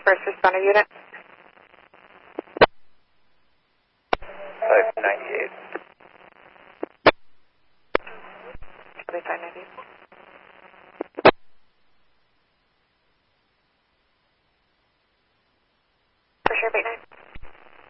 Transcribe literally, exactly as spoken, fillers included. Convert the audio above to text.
first responder unit. five ninety-eight. Charlie five ninety-eight. For sure, eight nine.